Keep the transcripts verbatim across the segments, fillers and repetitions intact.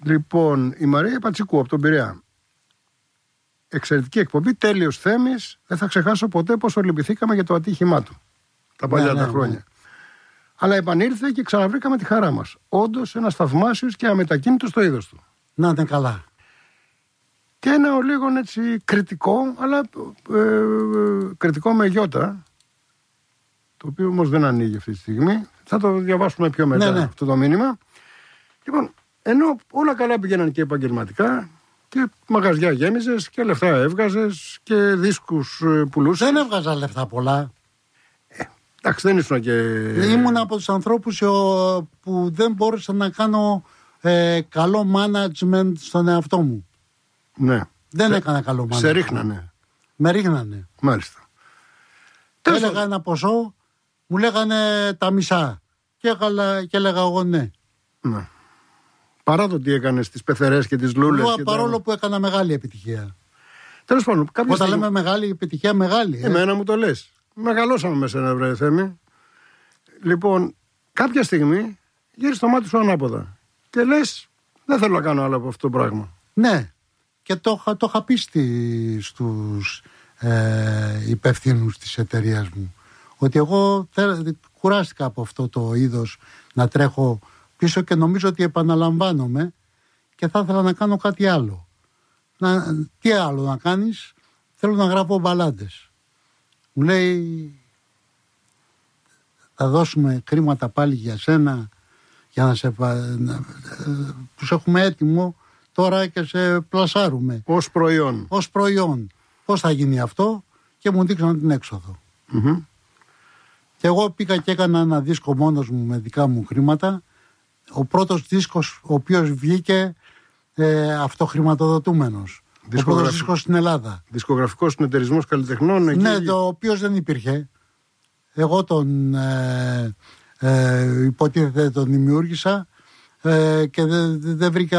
Λοιπόν, η Μαρία Πατσικού από τον Πειραιά. Εξαιρετική εκπομπή, τέλειος Θέμης. Δεν θα ξεχάσω ποτέ πόσο λυπηθήκαμε για το ατύχημά του. Τα παλιά ναι, τα ναι, χρόνια. Ναι. Αλλά επανήλθε και ξαναβρήκαμε τη χαρά μας. Όντως ένας θαυμάσιος και αμετακίνητος στο είδος του. Να είναι καλά. Και ένα ο λίγο έτσι κριτικό, αλλά ε, ε, κριτικό με γιώτα, το οποίο όμως δεν ανοίγει αυτή τη στιγμή. Θα το διαβάσουμε πιο μετά ναι, ναι. αυτό το μήνυμα. Λοιπόν, ενώ όλα καλά πηγαίναν και επαγγελματικά και μαγαζιά γέμιζες και λεφτά έβγαζες και δίσκους πουλούσες. Δεν έβγαζα λεφτά πολλά. Ε, εντάξει, δεν ήσουν και... Ήμουν από τους ανθρώπους που δεν μπόρεσα να κάνω ε, καλό management στον εαυτό μου. Ναι. Δεν σε, έκανα καλό management. Σε ρίχνανε. Με ρίχνανε. Μάλιστα. Έλεγα ένα ποσό, μου λέγανε τα μισά. Και, έκαλα, και έλεγα εγώ ναι. Ναι. Παρά το τι έκανες τις πεθερές και τις λούλες. Εγώ, παρόλο τα... που έκανα μεγάλη επιτυχία. Τέλος πάντων. Όταν στιγμή... λέμε μεγάλη επιτυχία, μεγάλη. Ε. Εμένα μου το λες. Μεγαλώσαμε μέσα ένα βρε Θέμη. Λοιπόν, κάποια στιγμή γύρισες το μάτι σου ανάποδα. Και λες, δεν θέλω να κάνω άλλο από αυτό το πράγμα. Ναι. Και το, το είχα πει στη, στους ε, υπευθύνους της εταιρείας μου. Ότι εγώ θε, κουράστηκα από αυτό το είδος να τρέχω πίσω και νομίζω ότι επαναλαμβάνομαι και θα ήθελα να κάνω κάτι άλλο. Να, τι άλλο να κάνεις? Θέλω να γράφω μπαλάντες. Μου λέει, θα δώσουμε χρήματα πάλι για σένα για να σε να, τους έχουμε έτοιμο τώρα και σε πλασάρουμε ως προϊόν. Ως προϊόν. Πώς θα γίνει αυτό? Και μου δείξαν την έξοδο. Mm-hmm. Και εγώ πήγα και έκανα ένα δίσκο μόνος μου με δικά μου χρήματα. Ο πρώτος δίσκος ο οποίος βγήκε ε, αυτοχρηματοδοτούμενος. Ο πρώτος δίσκος στην Ελλάδα. Δισκογραφικός συνεταιρισμός καλλιτεχνών. Εκεί... Ναι, το οποίος δεν υπήρχε. Εγώ τον ε, ε, υποτίθεται τον δημιούργησα ε, και δεν δε βρήκα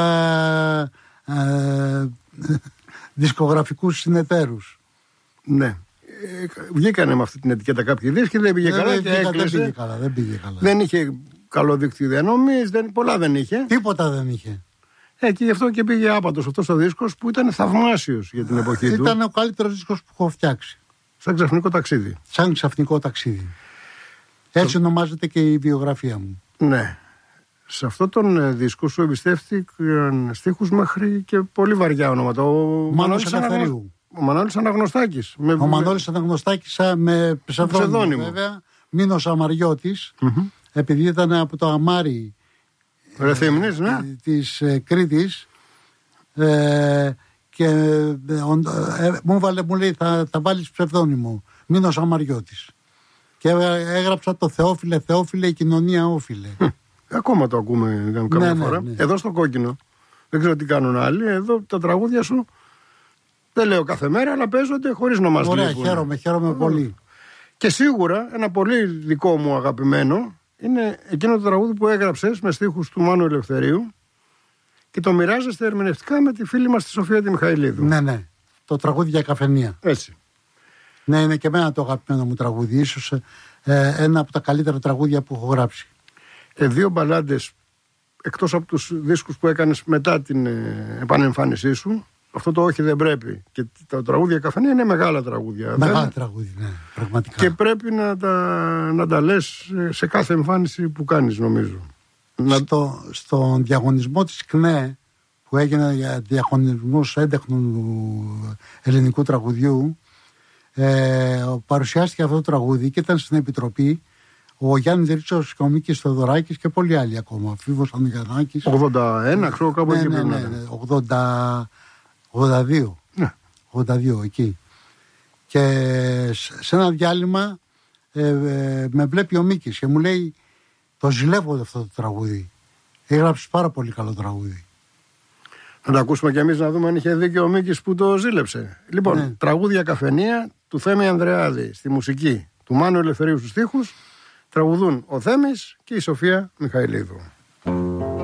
ε, δισκογραφικούς συνεταίρους. Ναι. Βγήκανε με αυτή την ετικέτα κάποιοι δίσκοι, δεν πήγε δεν, καλά. Δεν, και πήγα, έκλεισε. δεν πήγε καλά. Δεν πήγε καλά. Δεν είχε καλό δίκτυο διανομής, δεν, πολλά δεν είχε. Τίποτα δεν είχε. Ε, και γι' αυτό και πήγε άπατος αυτός ο δίσκος που ήταν θαυμάσιος για την εποχή ήταν του. Ήταν ο καλύτερος δίσκος που έχω φτιάξει. Σαν ξαφνικό ταξίδι. Σαν ξαφνικό ταξίδι. Έτσι Σε... ονομάζεται και η βιογραφία μου. Ναι. Σε αυτόν τον δίσκο σου εμπιστεύτηκαν στίχους μέχρι και πολύ βαριά ονόματα. Ο Μάνος Ελευθερίου. Ο Μανώλης Αναγνωστάκης. Με... Ο Μανώλης Αναγνωστάκης με ψευδόνυμο βέβαια. Μήνος Αμαριώτης. Mm-hmm. Επειδή ήταν από το Αμάρι Ρεθύμνης, ναι. της ε, Κρήτης ε, και ε, ε, μου, βάλε, μου λέει θα, θα βάλεις ψευδόνυμο Μήνος Αμαριώτης και έγραψα το Θεόφιλε, Θεόφιλε, η κοινωνία όφιλε. Ακόμα το ακούμε καμιά ναι, φορά. Ναι, ναι. Εδώ στο κόκκινο. Δεν ξέρω τι κάνουν άλλοι. Εδώ τα τραγούδια σου δεν λέω κάθε μέρα, αλλά παίζονται χωρίς να μας Ωραία, λείπουν. χαίρομαι, χαίρομαι πολύ. Και σίγουρα ένα πολύ δικό μου αγαπημένο είναι εκείνο το τραγούδι που έγραψες με στίχους του Μάνου Ελευθερίου και το μοιράζεστε ερμηνευτικά με τη φίλη μας τη Σοφία τη Μιχαηλίδου. Ναι, ναι. Το τραγούδι για καφενεία. Έτσι. Ναι, είναι και εμένα το αγαπημένο μου τραγούδι. Ίσως ε, ένα από τα καλύτερα τραγούδια που έχω γράψει. Ε, δύο μπαλάντες, εκτός από τους δίσκους που έκανες μετά την ε, επανεμφάνισή σου, αυτό το όχι δεν πρέπει. Και τα τραγούδια καφενεία είναι μεγάλα τραγούδια. Μεγάλα δεν... τραγούδια, ναι, πραγματικά. Και πρέπει να τα, να τα λες σε κάθε εμφάνιση που κάνεις, νομίζω. Στο, στον διαγωνισμό της ΚΝΕ που έγινε για διαγωνισμός έντεχνου ελληνικού τραγουδιού, ε, παρουσιάστηκε αυτό το τραγούδι και ήταν στην επιτροπή ο Γιάννης Ρίτσος και ο Μίκης Θεοδωράκης και πολλοί άλλοι ακόμα. Φίβος Ανδριανάκης. ογδόντα ένα, ξέρω κάπου ναι, εκεί ναι, πρέπει ναι, να ναι, ογδόντα, ογδόντα δύο. Ναι. ογδόντα δύο εκεί. Και σε ένα διάλειμμα ε, ε, με βλέπει ο Μίκης και μου λέει το ζηλεύω αυτό το τραγούδι. Έγραψες πάρα πολύ καλό τραγούδι. Να το ακούσουμε κι εμείς να δούμε αν είχε δίκιο ο Μίκης που το ζήλεψε. Λοιπόν, ναι. Τραγούδια καφενεία του Θέμη Ανδρεάδη στη μουσική, του Μάνου Ελευθερίου στους στίχους, τραγουδούν ο Θέμης και η Σοφία Μιχαηλίδου.